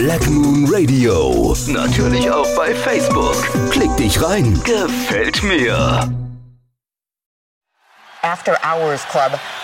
Black Moon Radio. Natürlich auch bei Facebook. Klick dich rein. Gefällt mir. After Hours Club